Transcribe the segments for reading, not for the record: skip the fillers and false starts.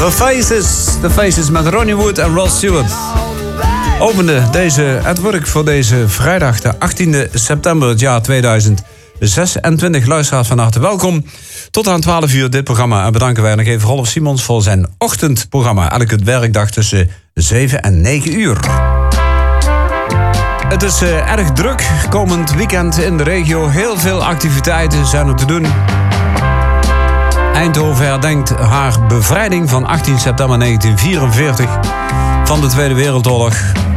The Faces met Ronnie Wood en Rod Stewart. Opende het werk voor deze vrijdag, de 18e september, het jaar 2026. Luisteraars van harte welkom. Tot aan 12 uur dit programma. En bedanken wij nog even Rolf Simons voor zijn ochtendprogramma. Elke werkdag tussen 7 en 9 uur. Het is erg druk. Komend weekend in de regio. Heel veel activiteiten zijn er te doen. Eindhoven herdenkt haar bevrijding van 18 september 1944 van de Tweede Wereldoorlog.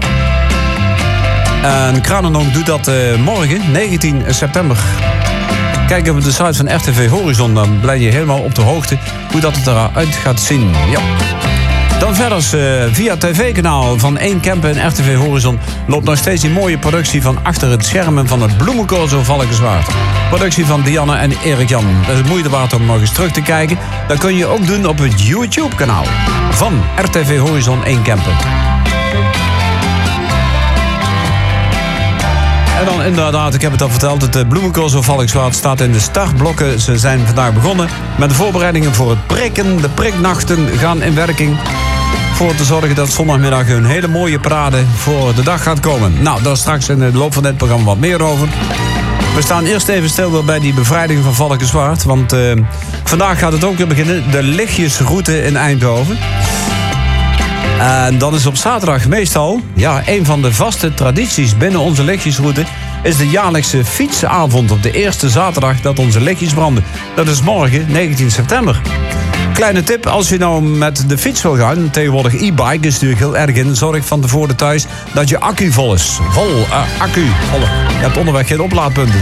En Kranendonk doet dat morgen, 19 september. Kijk op de site van RTV Horizon, dan blijf je helemaal op de hoogte hoe dat het eruit gaat zien. Ja. Dan verder via tv-kanaal van 1 Campen en RTV Horizon loopt nog steeds die mooie productie van achter het schermen van het Bloemencorso Valkenswaard. Productie van Dianne en Erik Jan. Dat is moeite waard om nog eens terug te kijken. Dat kun je ook doen op het YouTube-kanaal van RTV Horizon 1 Campen. En dan inderdaad, ik heb het al verteld, het Bloemencorso Valkenswaard staat in de startblokken. Ze zijn vandaag begonnen met de voorbereidingen voor het prikken. De priknachten gaan in werking voor te zorgen dat zondagmiddag een hele mooie parade voor de dag gaat komen. Nou, daar straks in de loop van dit programma wat meer over. We staan eerst even stil bij die bevrijding van Valkenswaard. Want vandaag gaat het ook weer beginnen. De lichtjesroute in Eindhoven. En dan is op zaterdag meestal, een van de vaste tradities binnen onze lichtjesroute is de jaarlijkse fietsavond op de eerste zaterdag dat onze lichtjes branden. Dat is morgen, 19 september. Kleine tip, als je nou met de fiets wil gaan, tegenwoordig e-bike is natuurlijk heel erg in, zorg van tevoren thuis dat je accu vol is. Accu. Je hebt onderweg geen oplaadpunten.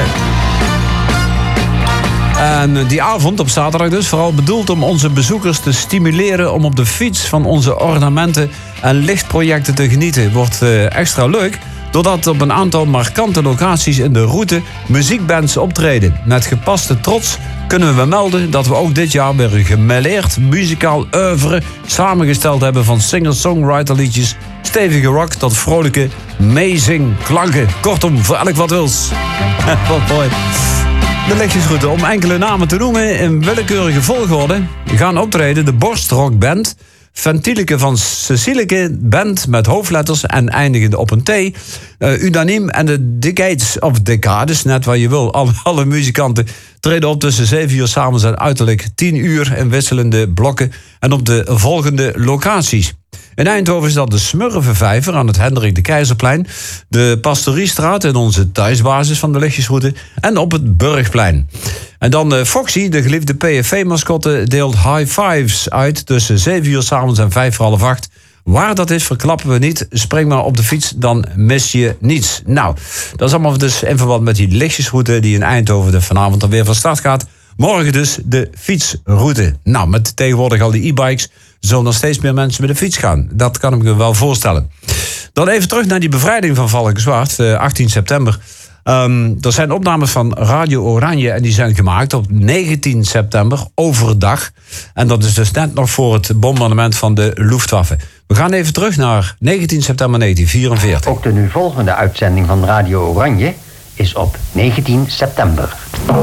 En die avond op zaterdag dus vooral bedoeld om onze bezoekers te stimuleren om op de fiets van onze ornamenten en lichtprojecten te genieten. Wordt extra leuk doordat op een aantal markante locaties in de route muziekbands optreden. Met gepaste trots kunnen we melden dat we ook dit jaar weer een gemêleerd muzikaal oeuvre samengesteld hebben van singer-songwriter liedjes, stevige rock tot vrolijke meezingklanken. Kortom, voor elk wat wils. Wat mooi. De lichtjesroute, om enkele namen te noemen in willekeurige volgorde, gaan optreden de Borstrockband, Ventieleke van Cecileke Band met hoofdletters en eindigende op een T, Unaniem en de Decades of Decades, net wat je wil. Alle muzikanten treden op tussen 7 uur 's avonds en uiterlijk 10 uur in wisselende blokken en op de volgende locaties. In Eindhoven is dat de Smurfenvijver aan het Hendrik de Keizerplein, de Pastoriestraat in onze thuisbasis van de lichtjesroute en op het Burgplein. En dan Foxy, de geliefde PFV-mascotte, deelt high fives uit tussen 7 uur 's avonds en 5 voor half 8. Waar dat is, verklappen we niet. Spring maar op de fiets, dan mis je niets. Nou, dat is allemaal dus in verband met die lichtjesroute die in Eindhoven vanavond dan weer van start gaat. Morgen dus de fietsroute. Nou, met tegenwoordig al die e-bikes zullen er steeds meer mensen met de fiets gaan. Dat kan ik me wel voorstellen. Dan even terug naar die bevrijding van Valkenswaard, 18 september. Er zijn opnames van Radio Oranje en die zijn gemaakt op 19 september overdag. En dat is dus net nog voor het bombardement van de Luftwaffe. We gaan even terug naar 19 september 1944. Ook de nu volgende uitzending van Radio Oranje is op 19 september.